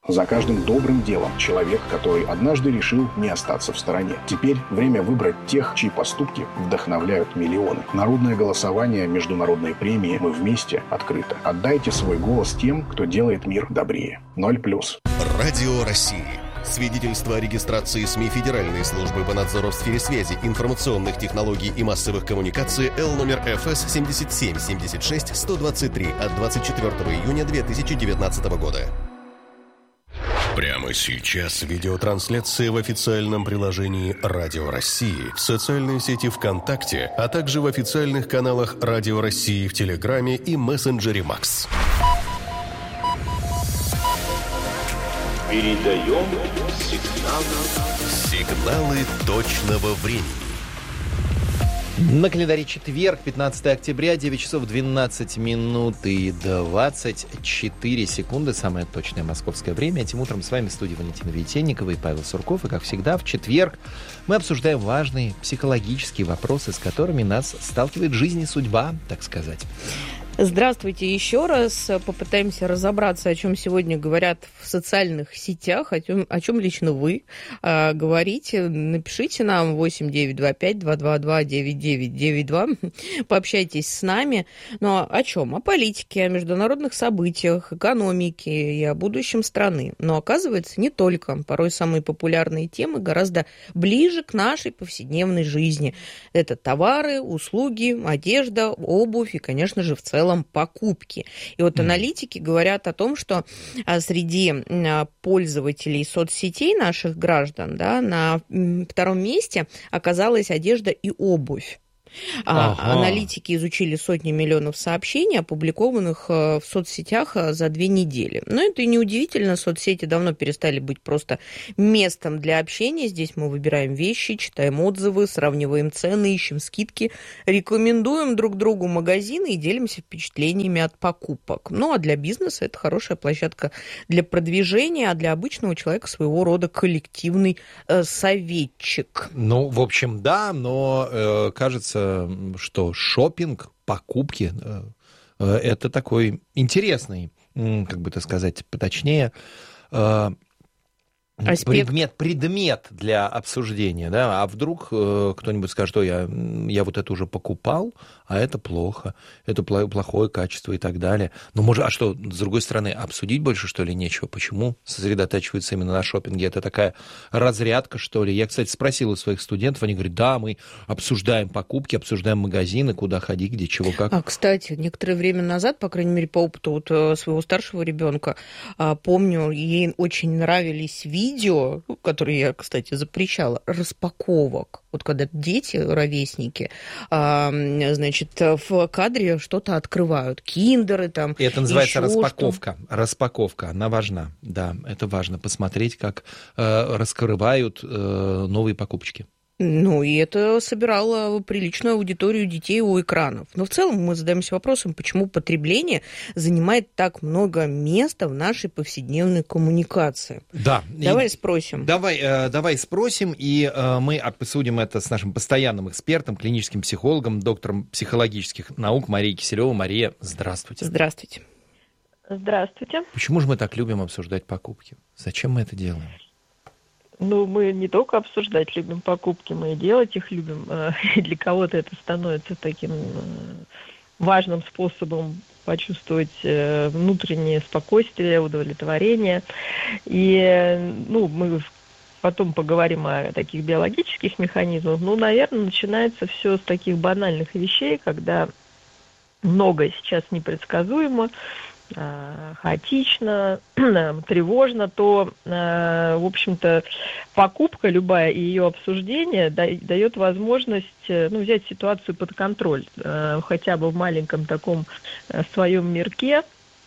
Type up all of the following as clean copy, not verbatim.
За каждым добрым делом человек, который однажды решил не остаться в стороне. Теперь время выбрать тех, чьи поступки вдохновляют миллионы. Народное голосование, международные премии «Мы вместе» открыто. Отдайте свой голос тем, кто делает мир добрее. 0+. Радио России. Свидетельство о регистрации СМИ Федеральной службы по надзору в сфере связи, информационных технологий и массовых коммуникаций Л номер ФС 77-76-123 от 24 июня 2019 года. Прямо сейчас видеотрансляция в официальном приложении Радио России, в социальной сети ВКонтакте, а также в официальных каналах Радио России в Телеграме и мессенджере Макс. Передаем сигналы точного времени. На календаре четверг, 15 октября, 9 часов 12 минут и 24 секунды. Самое точное московское время. Этим утром с вами в студии Валентина Витейникова и Павел Сурков. И, как всегда, в четверг мы обсуждаем важные психологические вопросы, с которыми нас сталкивает жизнь и судьба, так сказать. Здравствуйте еще раз. Попытаемся разобраться, о чем сегодня говорят в социальных сетях, о чем лично вы говорите. Напишите нам 8-925-222-9992. Пообщайтесь с нами. Но о чем? О политике, о международных событиях, экономике и о будущем страны. Но оказывается, не только. Порой самые популярные темы гораздо ближе к нашей повседневной жизни. Это товары, услуги, одежда, обувь и, конечно же, в целом покупки. И вот аналитики говорят о том, что среди пользователей соцсетей наших граждан, да, на втором месте оказалась одежда и обувь. Аналитики изучили сотни миллионов сообщений, опубликованных в соцсетях за 2 недели. Но это и неудивительно, соцсети давно перестали быть просто местом для общения. Здесь мы выбираем вещи, читаем отзывы, сравниваем цены, ищем скидки, рекомендуем друг другу магазины и делимся впечатлениями от покупок. Ну, а для бизнеса это хорошая площадка для продвижения, а для обычного человека своего рода коллективный советчик. Ну, в общем, да, но кажется, что шопинг, покупки – это такой интересный, как бы это сказать поточнее, предмет для обсуждения, да, а вдруг кто-нибудь скажет, что я вот это уже покупал, а это плохо, это плохое качество и так далее. Ну, может, а что, с другой стороны, обсудить больше, что ли, нечего? Почему сосредотачиваются именно на шопинге? Это такая разрядка, что ли? Я, кстати, спросил у своих студентов, они говорят, да, мы обсуждаем покупки, обсуждаем магазины, куда ходить, где, чего, как. Кстати, некоторое время назад, по крайней мере, по опыту вот своего старшего ребенка, помню, ей очень нравились видео, которые я, кстати, запрещала, распаковок. Вот когда дети, ровесники, значит, в кадре что-то открывают. Киндеры там. И это называется распаковка. Что. Распаковка, она важна. Да, это важно. Посмотреть, как раскрывают новые покупочки. Ну, и это собирало приличную аудиторию детей у экранов. Но в целом мы задаемся вопросом, почему потребление занимает так много места в нашей повседневной коммуникации. Да. Давай спросим. Давай спросим, и мы обсудим это с нашим постоянным экспертом, клиническим психологом, доктором психологических наук Марией Киселевой. Мария, здравствуйте. Здравствуйте. Здравствуйте. Почему же мы так любим обсуждать покупки? Зачем мы это делаем? Ну, мы не только обсуждать любим покупки, мы и делать их любим. И для кого-то это становится таким важным способом почувствовать внутреннее спокойствие, удовлетворение. И, мы потом поговорим о таких биологических механизмах. Ну, наверное, начинается все с таких банальных вещей, когда многое сейчас непредсказуемо, хаотично, тревожно, то, в общем-то, покупка любая и ее обсуждение дает возможность взять ситуацию под контроль, хотя бы в маленьком таком своем мирке,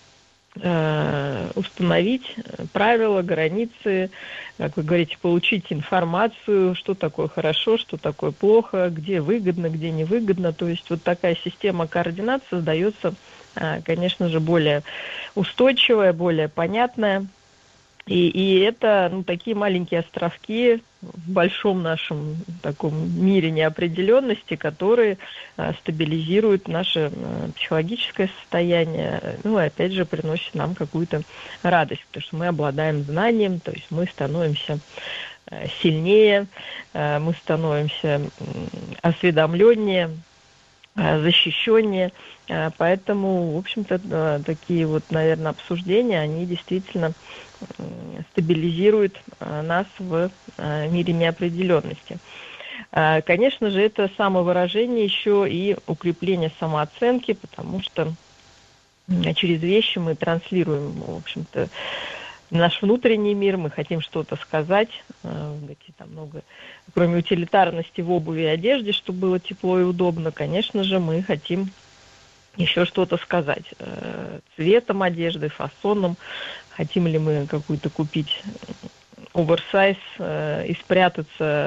установить правила, границы, как вы говорите, получить информацию, что такое хорошо, что такое плохо, где выгодно, где невыгодно. То есть вот такая система координат создается, конечно же, более устойчивая, более понятная. И это такие маленькие островки в большом нашем таком мире неопределенности, которые стабилизируют наше психологическое состояние, и опять же приносят нам какую-то радость, потому что мы обладаем знанием, то есть мы становимся сильнее, мы становимся осведомленнее, защищеннее. Поэтому, в общем-то, такие наверное, обсуждения, они действительно стабилизируют нас в мире неопределенности. Конечно же, это самовыражение еще и укрепление самооценки, потому что через вещи мы транслируем, в общем-то, наш внутренний мир, мы хотим что-то сказать, много, кроме утилитарности в обуви и одежде, чтобы было тепло и удобно, конечно же, мы хотим еще что-то сказать. Цветом одежды, фасоном. Хотим ли мы какую-то купить оверсайз и спрятать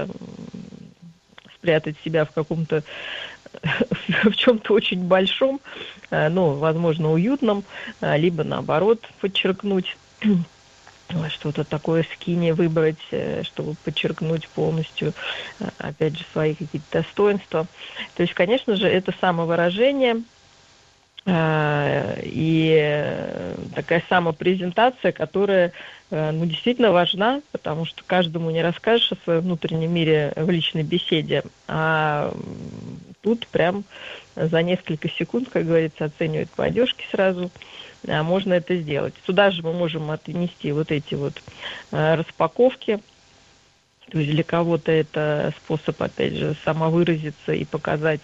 себя в каком-то, в чем-то очень большом, возможно, уютном, либо наоборот подчеркнуть, что-то такое скини выбрать, чтобы подчеркнуть полностью, опять же, свои какие-то достоинства. То есть, конечно же, это самовыражение и такая самопрезентация, которая действительно важна, потому что каждому не расскажешь о своем внутреннем мире в личной беседе, а тут прям за несколько секунд, как говорится, оценивают по одежке сразу, можно это сделать. Сюда же мы можем отнести эти распаковки. То есть для кого-то это способ, опять же, самовыразиться и показать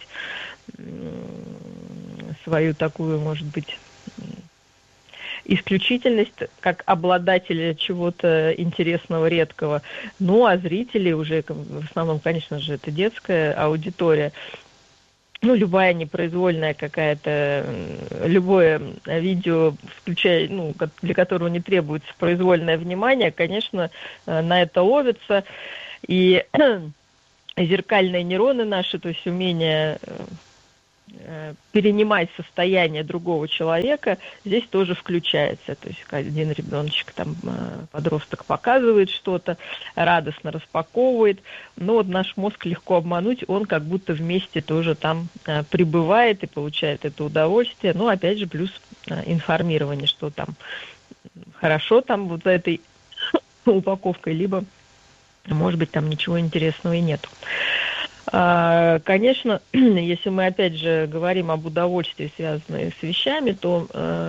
свою такую, может быть, исключительность, как обладателя чего-то интересного, редкого. А зрители уже, в основном, конечно же, это детская аудитория, любая непроизвольная какая-то, любое видео, включая, для которого не требуется произвольное внимание, конечно, на это ловится. И зеркальные нейроны наши, то есть умение перенимать состояние другого человека, здесь тоже включается. То есть один ребеночек, подросток показывает что-то, радостно распаковывает, но наш мозг легко обмануть, он как будто вместе тоже там пребывает и получает это удовольствие. Опять же, плюс информирование, что там хорошо за этой упаковкой, либо, может быть, там ничего интересного и нету. Конечно, если мы, опять же, говорим об удовольствии, связанном с вещами, то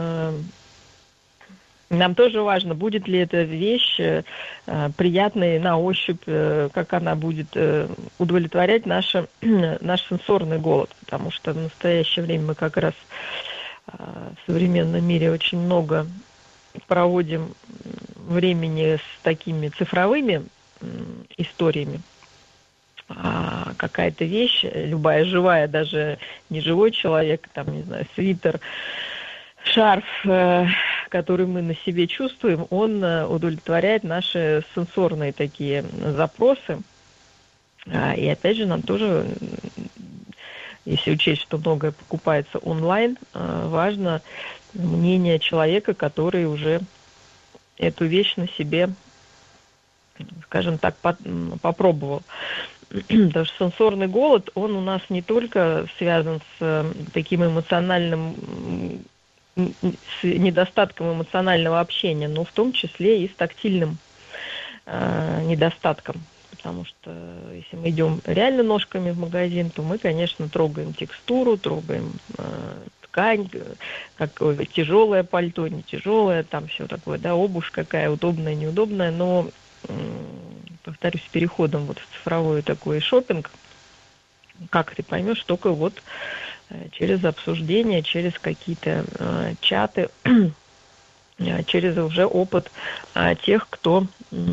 нам тоже важно, будет ли эта вещь приятной на ощупь, как она будет удовлетворять наш сенсорный голод. Потому что в настоящее время мы как раз в современном мире очень много проводим времени с такими цифровыми историями. Какая-то вещь, любая живая, даже не живой человек, свитер, шарф, который мы на себе чувствуем, он удовлетворяет наши сенсорные такие запросы. И опять же, нам тоже, если учесть, что многое покупается онлайн, важно мнение человека, который уже эту вещь на себе, скажем так, попробовал. Потому что сенсорный голод, он у нас не только связан с таким эмоциональным, с недостатком эмоционального общения, но в том числе и с тактильным недостатком. Потому что если мы идем реально ножками в магазин, то мы, конечно, трогаем текстуру, трогаем ткань, какое тяжелое пальто, не тяжелое, там все такое, обувь какая удобная, неудобная, но повторюсь, с переходом в цифровой такой шопинг, как ты поймешь, только через обсуждение, через какие-то чаты, через уже опыт тех, кто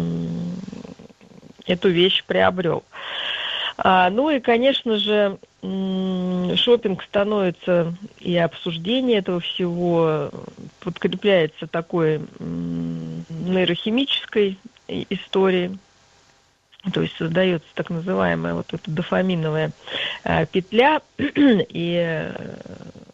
эту вещь приобрел. И, конечно же, шопинг становится, и обсуждение этого всего подкрепляется такой нейрохимической историей. То есть создается так называемая эта дофаминовая петля, и, в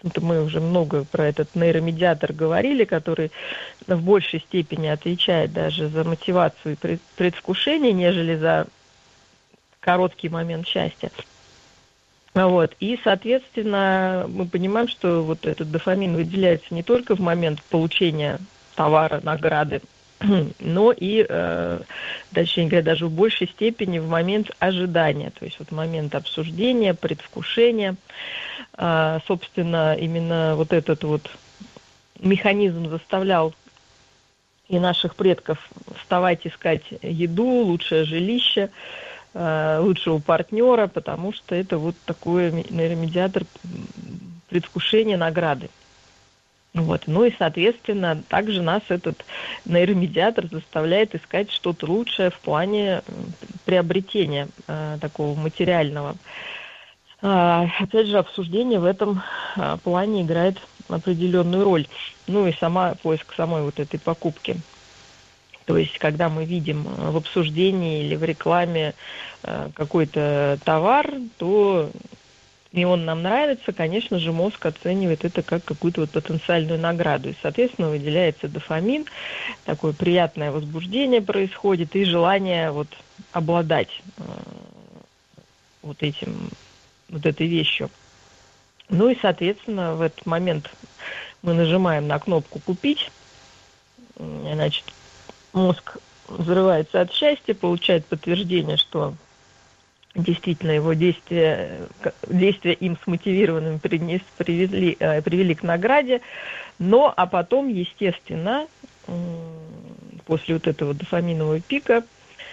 мы уже много про этот нейромедиатор говорили, который в большей степени отвечает даже за мотивацию и предвкушение, нежели за короткий момент счастья. Вот. И, соответственно, мы понимаем, что вот этот дофамин выделяется не только в момент получения товара, награды, но и, точнее говоря, даже в большей степени в момент ожидания, то есть вот момент обсуждения, предвкушения. Собственно, именно вот этот вот механизм заставлял и наших предков вставать, искать еду, лучшее жилище, лучшего партнера, потому что это вот такой нейромедиатор предвкушения награды. Вот. Ну и, соответственно, также нас этот нейромедиатор заставляет искать что-то лучшее в плане приобретения такого материального. Опять же, обсуждение в этом плане играет определенную роль. Ну и поиск самой вот этой покупки. То есть, когда мы видим в обсуждении или в рекламе какой-то товар, то и он нам нравится, конечно же, мозг оценивает это как какую-то вот потенциальную награду. И, соответственно, выделяется дофамин, такое приятное возбуждение происходит и желание вот обладать вот этой вещью. Ну и, соответственно, в этот момент мы нажимаем на кнопку «Купить», значит, мозг взрывается от счастья, получает подтверждение, что действительно его действия им смотивированными привели к награде. А потом, естественно, после вот этого дофаминового пика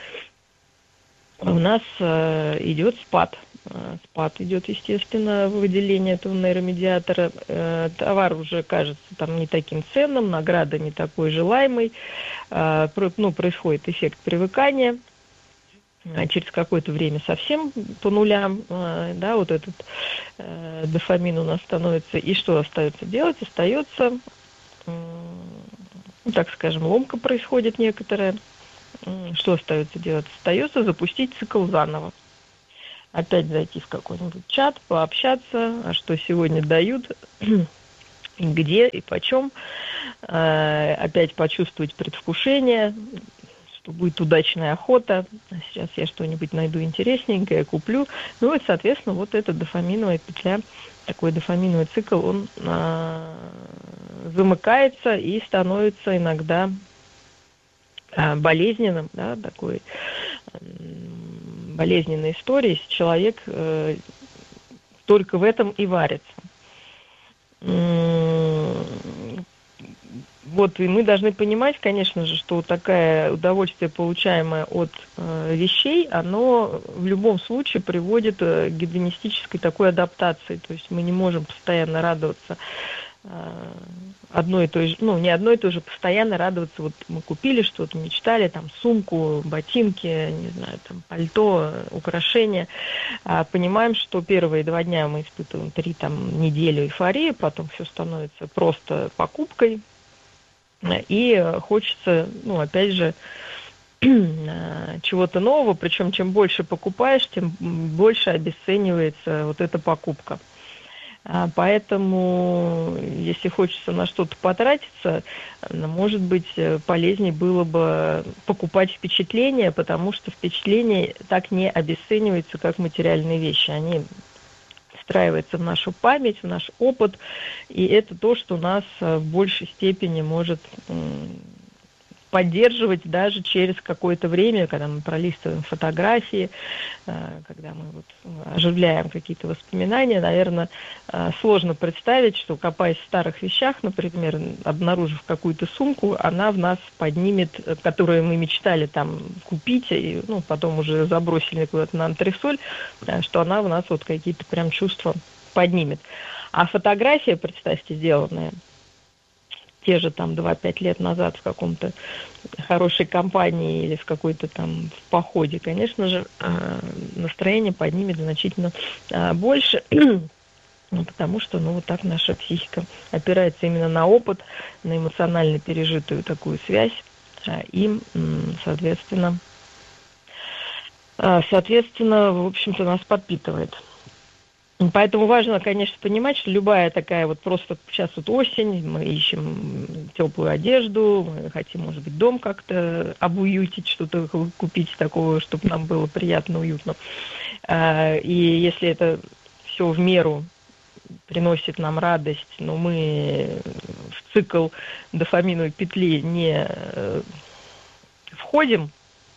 у нас идет спад. Спад идет, естественно, выделение этого нейромедиатора. Товар уже кажется там не таким ценным, награда не такой желаемой. Происходит эффект привыкания. Через какое-то время совсем по нулям, да, вот этот дофамин у нас становится. И что остается делать? Остается, так скажем, ломка происходит некоторая. Что остается делать? Остается запустить цикл заново. Опять зайти в какой-нибудь чат, пообщаться, а что сегодня дают, где и почем. Опять почувствовать предвкушение, что будет удачная охота. Сейчас я что-нибудь найду интересненькое, куплю. Ну и, соответственно, вот эта дофаминовая петля, такой дофаминовый цикл, он замыкается и становится иногда болезненным, да, такой болезненной историей, если человек только в этом и варится. Вот, и мы должны понимать, конечно же, что такое удовольствие, получаемое от вещей, оно в любом случае приводит к гедонистической такой адаптации. То есть мы не можем постоянно радоваться одной и той же, не одной и той же, постоянно радоваться. Вот мы купили что-то, мечтали, там, сумку, ботинки, не знаю, там, пальто, украшения. Понимаем, что первые 2 дня мы испытываем 3 неделю эйфории, потом все становится просто покупкой. И хочется, опять же, чего-то нового, причем чем больше покупаешь, тем больше обесценивается вот эта покупка. Поэтому, если хочется на что-то потратиться, может быть, полезнее было бы покупать впечатления, потому что впечатления так не обесцениваются, как материальные вещи. Они встраиваются в нашу память, в наш опыт, и это то, что нас в большей степени может поддерживать даже через какое-то время, когда мы пролистываем фотографии, когда мы оживляем какие-то воспоминания. Наверное, сложно представить, что, копаясь в старых вещах, например, обнаружив какую-то сумку, она в нас поднимет, которую мы мечтали купить, и потом уже забросили куда-то на антресоль, что она в нас какие-то прям чувства поднимет. А фотография, представьте, сделанная те же 2-5 лет назад в каком-то хорошей компании или в какой-то в походе, конечно же, настроение поднимет значительно больше, потому что, вот так наша психика опирается именно на опыт, на эмоционально пережитую такую связь, и, соответственно, в общем-то, нас подпитывает. Поэтому важно, конечно, понимать, что любая такая вот просто сейчас вот осень, мы ищем теплую одежду, мы хотим, может быть, дом как-то обуютить, что-то купить такого, чтобы нам было приятно, уютно. И если это все в меру приносит нам радость, но мы в цикл дофаминовой петли не входим,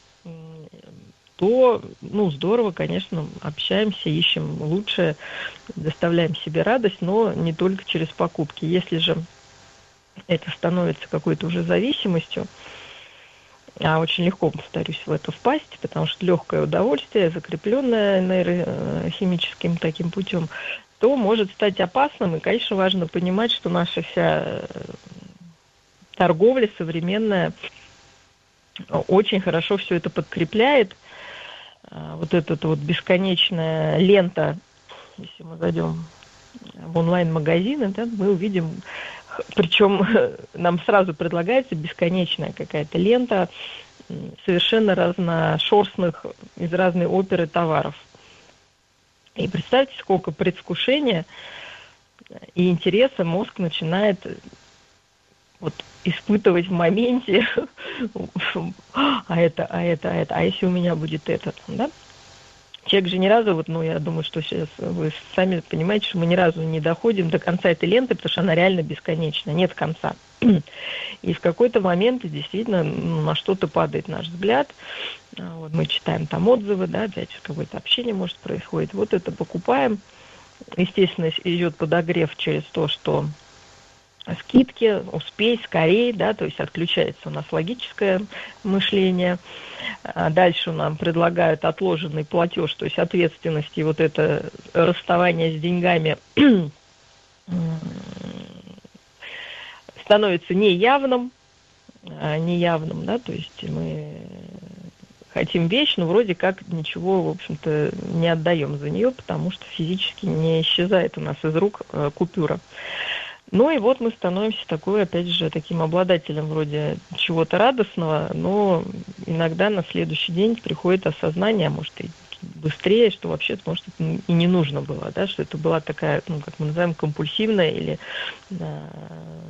то, здорово, конечно, общаемся, ищем лучшее, доставляем себе радость, но не только через покупки. Если же это становится какой-то уже зависимостью, а очень легко, повторюсь, в это впасть, потому что легкое удовольствие, закрепленное нейрохимическим таким путем, то может стать опасным. И, конечно, важно понимать, что наша вся торговля современная очень хорошо все это подкрепляет. Вот эта вот бесконечная лента, если мы зайдем в онлайн-магазины, да, мы увидим, причем нам сразу предлагается бесконечная какая-то лента совершенно разношерстных из разной оперы товаров. И представьте, сколько предвкушения и интереса мозг начинает испытывать в моменте, а если у меня будет это, да? Человек же ни разу, я думаю, что сейчас вы сами понимаете, что мы ни разу не доходим до конца этой ленты, потому что она реально бесконечна, нет конца. И в какой-то момент действительно на что-то падает наш взгляд. Мы читаем там отзывы, да, опять какое-то общение может происходить. Вот это покупаем. Естественно, идет подогрев через то, что скидки, успей, скорее, да, то есть отключается у нас логическое мышление. Дальше нам предлагают отложенный платеж, то есть ответственность, и вот это расставание с деньгами становится неявным, да, то есть мы хотим вещь, но вроде как ничего, в общем-то, не отдаем за нее, потому что физически не исчезает у нас из рук купюра. Ну и вот мы становимся опять же, таким обладателем вроде чего-то радостного, но иногда на следующий день приходит осознание, а может и быстрее, что вообще-то, может, это и не нужно было, да, что это была такая, как мы называем, компульсивная или